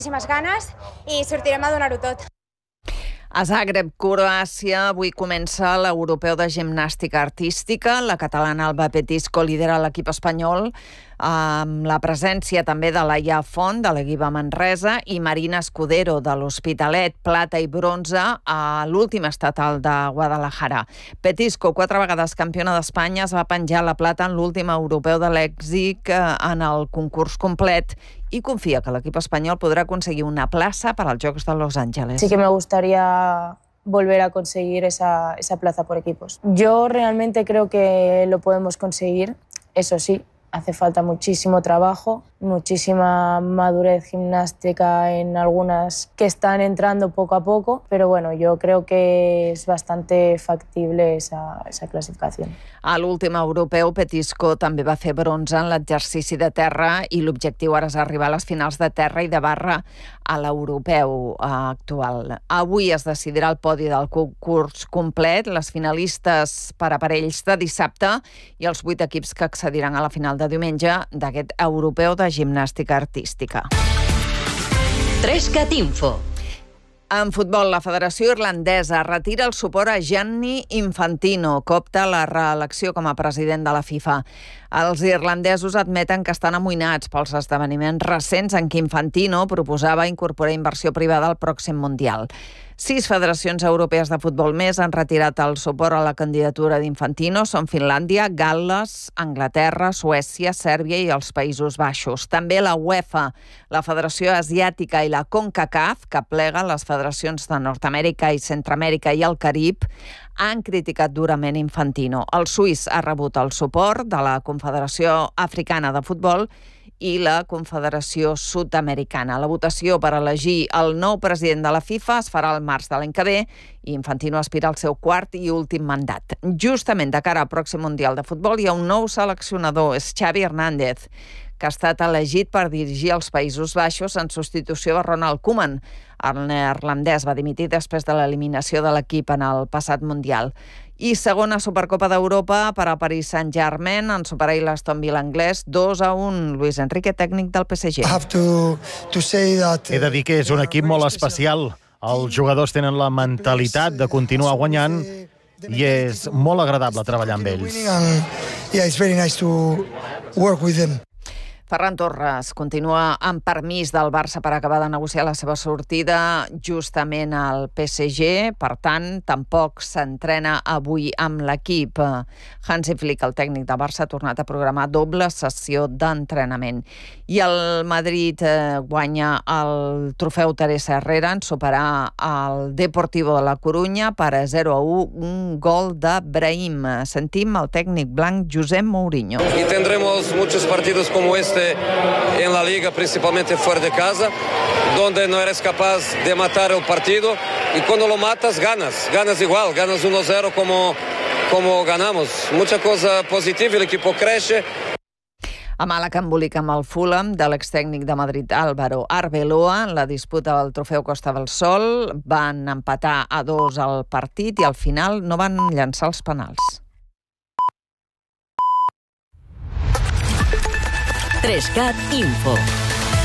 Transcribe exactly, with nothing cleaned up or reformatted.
moltíssimes ganes i sortirem a donar-ho tot. A Zagreb, Croàcia, avui comença l'Europeu de Gimnàstica Artística. La catalana Alba Petisco lidera l'equip espanyol amb la presència també de Laia Font, de l'equip a Manresa, i Marina Escudero, de l'Hospitalet, plata i bronze a l'últim estatal de Guadalajara. Petisco, quatre vegades campiona d'Espanya, es va penjar la plata en l'últim europeu de Lèxic en el concurs complet y confía que l'equip espanyol podrá conseguir una plaza para los Jocs de Los Ángeles. Sí que me gustaría volver a conseguir esa, esa plaza por equipos. Yo realmente creo que lo podemos conseguir, eso sí, hace falta muchísimo trabajo, muchísima madurez gimnástica en algunas que están entrando poco a poco, pero bueno, yo creo que es bastante factible esa, esa clasificación. A l'últim europeu, Petisco també va fer bronze en l'exercici de terra i l'objectiu ara és arribar a les finals de terra i de barra a l'europeu actual. Avui es decidirà el podi del concurs complet, les finalistes per aparells de dissabte i els vuit equips que accediran a la final de diumenge d'aquest europeu de gimnàstica artística. Trescat Info. En futbol, la Federació Irlandesa retira el suport a Gianni Infantino, que opta a la reelecció com a president de la FIFA. Els irlandesos admeten que estan amoïnats pels esdeveniments recents en què Infantino proposava incorporar inversió privada al pròxim Mundial. Sis federacions europees de futbol més han retirat el suport a la candidatura d'Infantino. Són Finlàndia, Gal·les, Anglaterra, Suècia, Sèrbia i els Països Baixos. També la UEFA, la Federació Asiàtica i la CONCACAF, que plega les federacions de Nord-Amèrica i Centroamèrica i el Carib, han criticat durament Infantino. El suís ha rebut el suport de la Confederació Africana de Futbol i la Confederació Sud-americana. La votació per elegir el nou president de la FIFA es farà al març de l'any que ve i Infantino aspira al seu quart i últim mandat. Justament de cara al pròxim Mundial de Futbol hi ha un nou seleccionador, és Xavi Hernández, que ha estat elegit per dirigir els Països Baixos en substitució de Ronald Koeman. El neerlandès va dimitir després de l'eliminació de l'equip en el passat Mundial. I segona Supercopa d'Europa per al Paris Saint-Germain, en superar l'Aston Villa anglès dos a un. Luis Enrique, tècnic del P S G. He de dir que és un equip molt especial. Els jugadors tenen la mentalitat de continuar guanyant i és molt agradable treballar amb ells. Ferran Torres continua amb permís del Barça per acabar de negociar la seva sortida justament al P S G. Per tant, tampoc s'entrena avui amb l'equip. Hansi Flick, el tècnic del Barça, ha tornat a programar doble sessió d'entrenament. I el Madrid eh, guanya el trofeu Teresa Herrera en superar el Deportivo de la Corunya per a zero a u, un gol de Brahim. Sentim el tècnic blanc Josep Mourinho. Y tendremos muchos partidos como este en la liga, principalmente fuera de casa, donde no eres capaz de matar el partido y cuando lo matas ganas, ganas igual, ganas uno a cero como, como ganamos. Mucha cosa positiva, el equipo crece. A Màlaga embolica amb el Fulham de l'extècnic de Madrid Álvaro Arbeloa en la disputa del trofeu Costa del Sol. Van empatar a dos al partit i al final no van llançar els penals. Trescat Info.